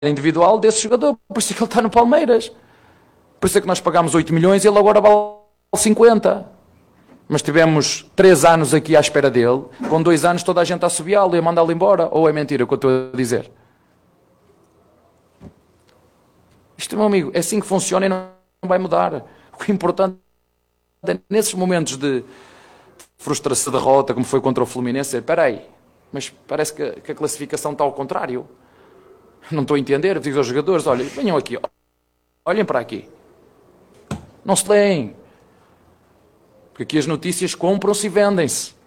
individual desse jogador, por isso é que ele está no Palmeiras. Por isso é que nós pagámos 8 milhões e ele agora vale 50. Mas tivemos 3 anos aqui à espera dele, com 2 anos toda a gente a assobiá-lo e a mandá-lo embora. Ou é mentira o que eu estou a dizer? Isto, meu amigo, é assim que funciona e não vai mudar. O que é importante é, nesses momentos de frustração, de derrota, como foi contra o Fluminense, espera aí, mas parece que a classificação está ao contrário. Não estou a entender. Eu digo aos jogadores, olha, venham aqui, olhem para aqui. Não se leem. Porque aqui as notícias compram-se e vendem-se.